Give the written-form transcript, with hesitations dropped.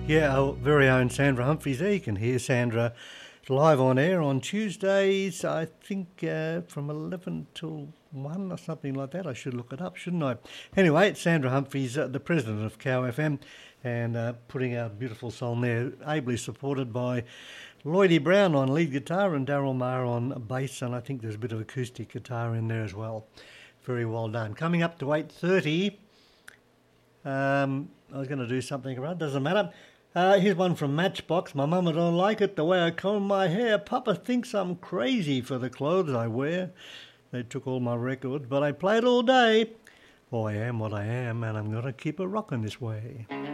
Yeah, our very own Sandra Humphries there. You can hear Sandra live on air on Tuesdays, I think from 11 till 1 or something like that. I should look it up, shouldn't I? Anyway, it's Sandra Humphries, the president of Cow FM, and putting out a beautiful song there, ably supported by Lloydie Brown on lead guitar and Daryl Maher on bass, and I think there's a bit of acoustic guitar in there as well. Very well done. Coming up to 8:30, I was going to do something around, doesn't matter. Here's one from Matchbox. My mama don't like it the way I comb my hair. Papa thinks I'm crazy for the clothes I wear. They took all my records, but I played all day. Oh, I am what I am, and I'm going to keep it rocking this way.